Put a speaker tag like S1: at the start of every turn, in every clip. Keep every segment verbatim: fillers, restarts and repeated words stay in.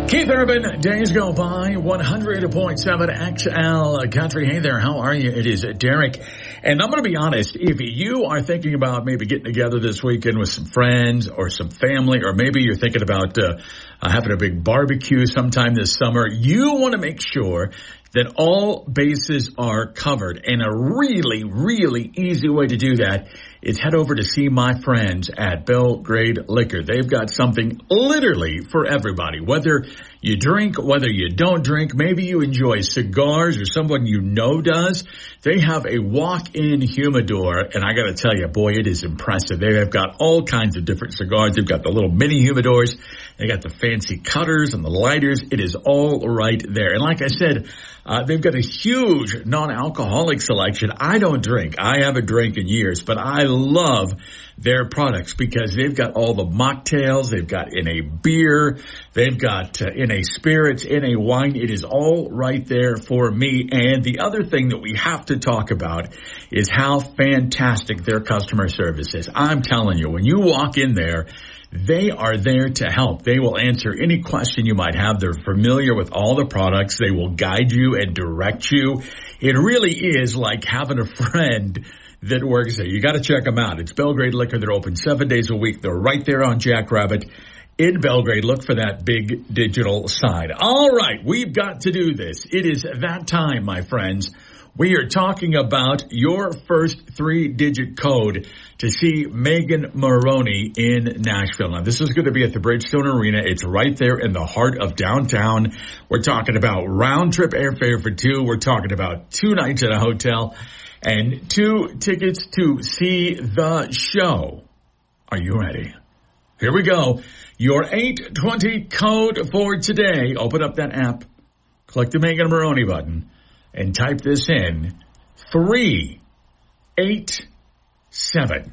S1: Keith Urban, days go by, one hundred point seven X L Country. Hey there, how are you? It is Derek. And I'm going to be honest, if you are thinking about maybe getting together this weekend with some friends or some family, or maybe you're thinking about uh, uh, having a big barbecue sometime this summer, you want to make sure that all bases are covered. And a really, really easy way to do that is head over to see my friends at Belgrade Liquor. They've got something literally for everybody. Whether you drink, whether you don't drink, maybe you enjoy cigars or someone you know does, they have a walk-in humidor. And I got to tell you, boy, it is impressive. They have got all kinds of different cigars. They've got the little mini humidors. They got the fancy cutters and the lighters. It is all right there. And like I said, Uh, they've got a huge non-alcoholic selection. I don't drink. I haven't drank in years, but I love their products because they've got all the mocktails. They've got in a beer. They've got uh, in a spirits, in a wine. It is all right there for me. And the other thing that we have to talk about is how fantastic their customer service is. I'm telling you, when you walk in there, they are there to help. They will answer any question you might have. They're familiar with all the products. They will guide you and direct you. It really is like having a friend that works there. You got to check them out. It's Belgrade Liquor. They're open seven days a week. They're right there on Jackrabbit in Belgrade. Look for that big digital sign. All right, we've got to do this. It is that time, my friends. We are talking about your first three-digit code to see Megan Moroney in Nashville. Now, this is going to be at the Bridgestone Arena. It's right there in the heart of downtown. We're talking about round-trip airfare for two. We're talking about two nights at a hotel and two tickets to see the show. Are you ready? Here we go. Your eight twenty code for today. Open up that app. Click the Megan Moroney button. And type this in, three eight seven.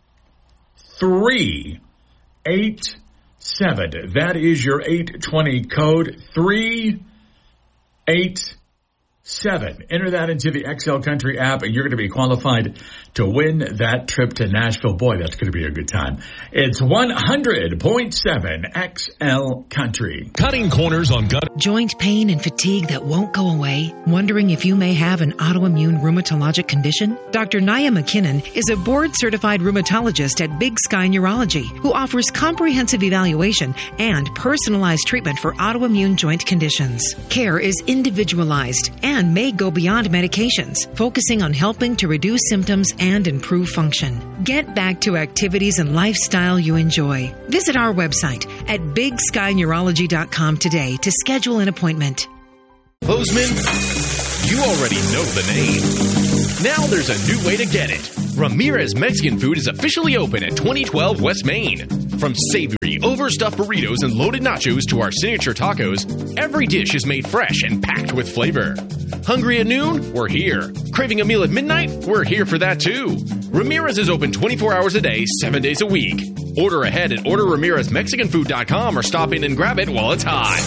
S1: three eight seven. That is your eight twenty code, three eight seven. Enter that into the X L Country app, and you're going to be qualified to win that trip to Nashville. Boy, that's going to be a good time. It's one hundred point seven X L Country.
S2: Cutting corners on gut.
S3: Joint pain and fatigue that won't go away? Wondering if you may have an autoimmune rheumatologic condition? Doctor Nia McKinnon is a board-certified rheumatologist at Big Sky Neurology who offers comprehensive evaluation and personalized treatment for autoimmune joint conditions. Care is individualized and may go beyond medications, focusing on helping to reduce symptoms and improve function. Get back to activities and lifestyle you enjoy. Visit our website at big sky neurology dot com today to schedule an appointment.
S2: Bozeman, you already know the name. Now there's a new way to get it. Ramirez Mexican Food is officially open at twenty twelve West Main. From savory, overstuffed burritos and loaded nachos to our signature tacos, every dish is made fresh and packed with flavor. Hungry at noon? We're here. Craving a meal at midnight? We're here for that too. Ramirez is open twenty-four hours a day, seven days a week. Order ahead at order ramirez mexican food dot com or stop in and grab it while it's hot.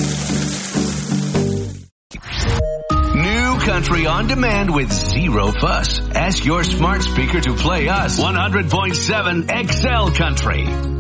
S4: New country on demand with zero fuss. Ask your smart speaker to play us. one hundred point seven X L Country.